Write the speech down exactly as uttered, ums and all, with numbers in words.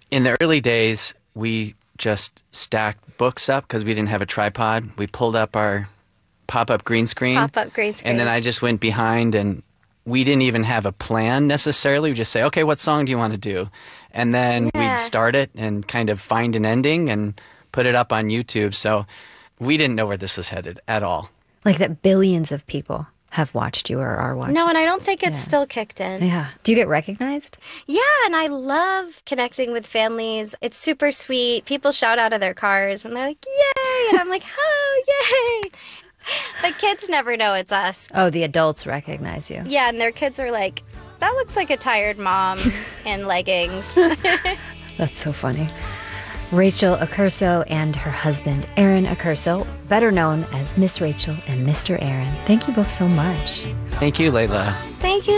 In the early days, we just stacked books up because we didn't have a tripod. We pulled up our pop-up green screen. Pop-up green screen. And then I just went behind, and we didn't even have a plan necessarily. We just say, okay, what song do you want to do? And then Yeah. we'd start it and kind of find an ending and put it up on YouTube. So we didn't know where this was headed at all. Like that billions of people have watched you or are watching. No, and I don't think it's Yeah. still kicked in. Yeah. Do you get recognized? Yeah, and I love connecting with families. It's super sweet. People shout out of their cars, and they're like, yay! And I'm like, oh, yay! The kids never know it's us. Oh, the adults recognize you. Yeah, and their kids are like, that looks like a tired mom in leggings. That's so funny. Rachel Accurso and her husband, Aaron Accurso, better known as Miss Rachel and Mister Aaron. Thank you both so much. Thank you, Layla. Thank you.